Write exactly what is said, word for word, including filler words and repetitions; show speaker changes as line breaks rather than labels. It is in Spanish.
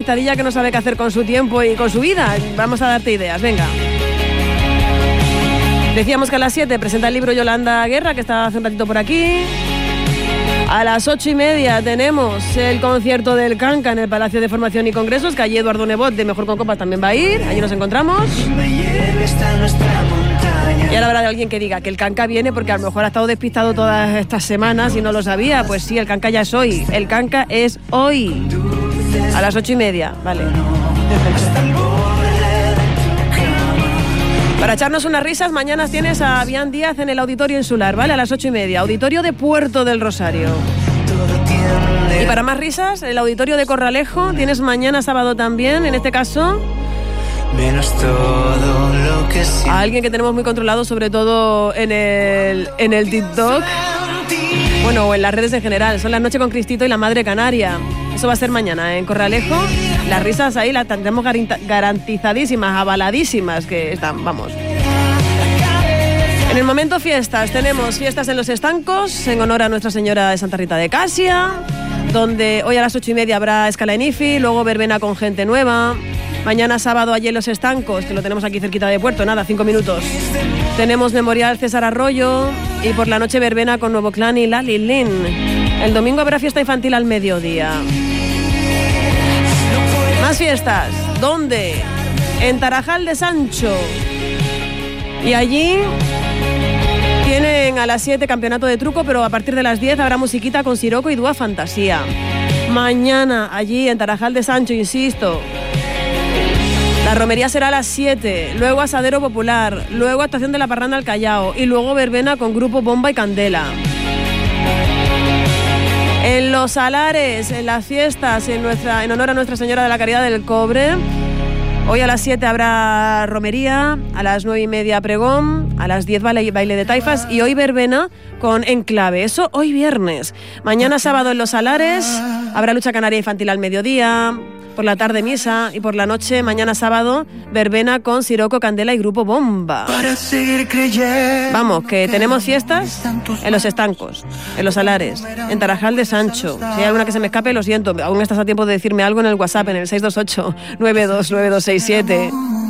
dictadilla que no sabe qué hacer con su tiempo y con su vida. Vamos a darte ideas, venga. Decíamos que a las siete presenta el libro Yolanda Guerra, que está hace un ratito por aquí. A las ocho y media tenemos el concierto del Canca en el Palacio de Formación y Congresos, que allí Eduardo Nebot de Mejor con Copas también va a ir. Allí nos encontramos. Y ahora habrá alguien que diga que el Canca viene porque a lo mejor ha estado despistado todas estas semanas y no lo sabía. Pues sí, el Canca ya es hoy. El Canca es hoy. A las ocho y media, vale. Para echarnos unas risas, mañana tienes a Bian Díaz en el Auditorio Insular, ¿vale? A las ocho y media, Auditorio de Puerto del Rosario. Y para más risas, el Auditorio de Corralejo, tienes mañana sábado también, en este caso,
menos todo lo que
a alguien que tenemos muy controlado, sobre todo en el, en el TikTok, bueno, o en las redes en general. Son Las Noches con Cristito y La Madre Canaria. Eso va a ser mañana, ¿eh? En Corralejo. Las risas ahí las tendremos garantizadísimas, avaladísimas, que están, vamos. En el momento fiestas, tenemos fiestas en Los Estancos, en honor a Nuestra Señora de Santa Rita de Casia, donde hoy a las ocho y media habrá escala en IFI, luego verbena con gente nueva. Mañana sábado allí en Los Estancos, que lo tenemos aquí cerquita de Puerto, nada, cinco minutos. Tenemos Memorial César Arroyo y por la noche verbena con Nuevo Clan y Lali Lin. El domingo habrá fiesta infantil al mediodía. Más fiestas. ¿Dónde? En Tarajal de Sancho. Y allí tienen a las siete campeonato de truco, pero a partir de las diez habrá musiquita con Siroco y Dúa Fantasía. Mañana allí en Tarajal de Sancho, insisto. La romería será a las siete, luego asadero popular, luego actuación de la parranda al Callao y luego verbena con grupo Bomba y Candela. En Los Salares, en las fiestas, en, nuestra, en honor a Nuestra Señora de la Caridad del Cobre, hoy a las siete habrá romería, a las nueve y media pregón, a las diez baile, baile de taifas y hoy verbena con Enclave. Eso hoy viernes. Mañana sábado en Los Salares habrá lucha canaria infantil al mediodía, por la tarde misa y por la noche, mañana sábado, verbena con Siroco, Candela y Grupo Bomba. Vamos, que tenemos fiestas en Los Estancos, en Los Salares, en Tarajal de Sancho. Si hay alguna que se me escape, lo siento, aún estás a tiempo de decirme algo en el WhatsApp, en el seis dos ocho, nueve dos nueve dos seis siete.